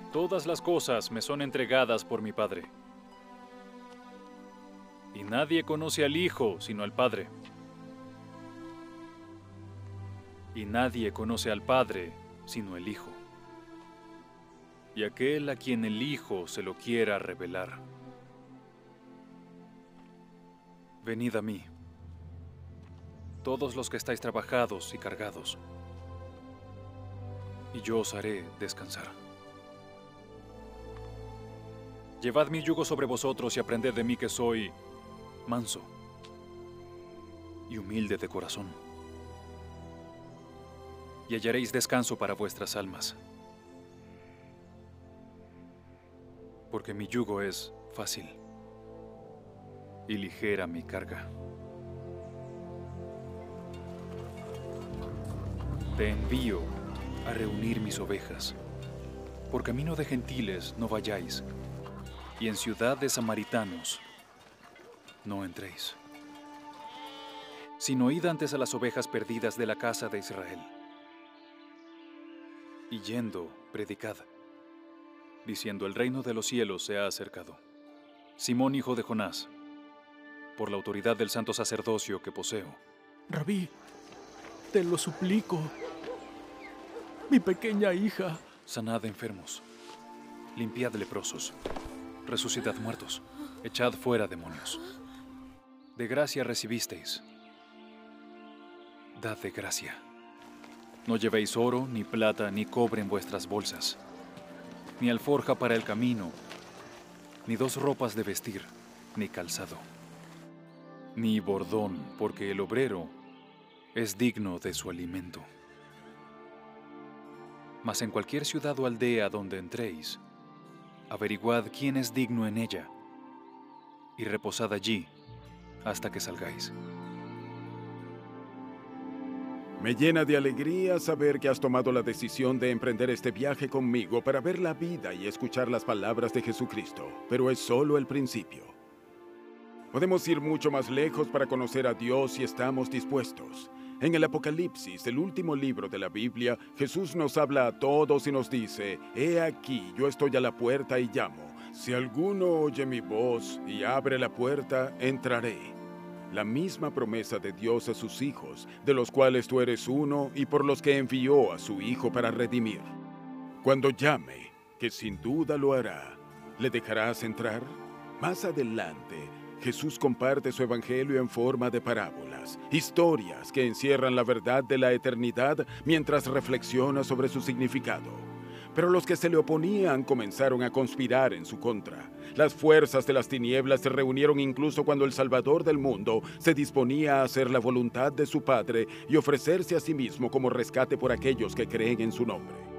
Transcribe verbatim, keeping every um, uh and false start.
Todas las cosas me son entregadas por mi Padre. Y nadie conoce al Hijo sino al Padre. Y nadie conoce al Padre sino el Hijo. Y aquel a quien el Hijo se lo quiera revelar. Venid a mí, todos los que estáis trabajados y cargados, y yo os haré descansar. Llevad mi yugo sobre vosotros y aprended de mí, que soy manso y humilde de corazón, y hallaréis descanso para vuestras almas, porque mi yugo es fácil y ligera mi carga. Te envío a reunir mis ovejas. Por camino de gentiles no vayáis, y en ciudad de samaritanos no entréis, sino id antes a las ovejas perdidas de la casa de Israel. Y yendo, predicad, diciendo: el reino de los cielos se ha acercado. Simón, hijo de Jonás, por la autoridad del santo sacerdocio que poseo. Rabí, te lo suplico. Mi pequeña hija. Sanad enfermos, limpiad leprosos, resucitad muertos, echad fuera demonios. De gracia recibisteis, dad de gracia. No llevéis oro, ni plata, ni cobre en vuestras bolsas, ni alforja para el camino, ni dos ropas de vestir, ni calzado, ni bordón, porque el obrero es digno de su alimento. Mas en cualquier ciudad o aldea donde entréis, averiguad quién es digno en ella, y reposad allí hasta que salgáis. Me llena de alegría saber que has tomado la decisión de emprender este viaje conmigo para ver la vida y escuchar las palabras de Jesucristo, pero es solo el principio. Podemos ir mucho más lejos para conocer a Dios si estamos dispuestos. En el Apocalipsis, el último libro de la Biblia, Jesús nos habla a todos y nos dice: «He aquí, yo estoy a la puerta y llamo. Si alguno oye mi voz y abre la puerta, entraré». La misma promesa de Dios a sus hijos, de los cuales tú eres uno y por los que envió a su Hijo para redimir. Cuando llame, que sin duda lo hará, ¿le dejarás entrar? Más adelante, Jesús comparte su evangelio en forma de parábolas, historias que encierran la verdad de la eternidad mientras reflexiona sobre su significado. Pero los que se le oponían comenzaron a conspirar en su contra. Las fuerzas de las tinieblas se reunieron incluso cuando el Salvador del mundo se disponía a hacer la voluntad de su Padre y ofrecerse a sí mismo como rescate por aquellos que creen en su nombre.